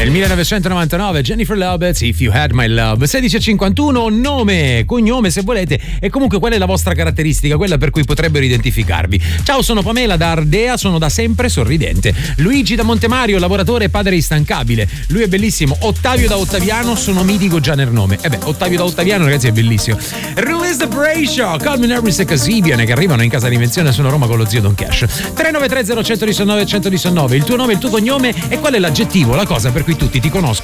Del 1999, Jennifer Lopez, If You Had My Love. 16:51, nome, cognome se volete, e comunque qual è la vostra caratteristica, quella per cui potrebbero identificarvi. Ciao, sono Pamela da Ardea, sono da sempre sorridente. Luigi da Montemario, lavoratore e padre instancabile. Lui è bellissimo. Ottavio da Ottaviano, sono mitico già nel nome. Ottavio da Ottaviano, ragazzi, è bellissimo. Release the Brayshaw, Calvin Harris e Casibian, che arrivano in casa di menzione. Sono Roma con lo zio Don Cash. 393 0119 119. Il tuo nome, il tuo cognome e qual è l'aggettivo, la cosa per cui tutti ti conoscono